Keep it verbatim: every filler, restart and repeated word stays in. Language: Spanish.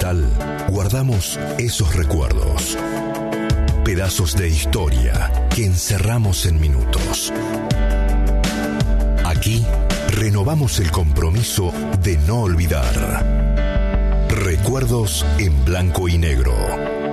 cristal guardamos esos recuerdos. Pedazos de historia que encerramos en minutos. Aquí renovamos el compromiso de no olvidar. Recuerdos en blanco y negro.